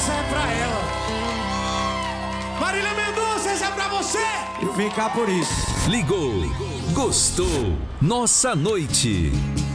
essa é pra ela. Marília Mendonça, essa é pra você. E vem cá por isso. Ligou, gostou, nossa noite.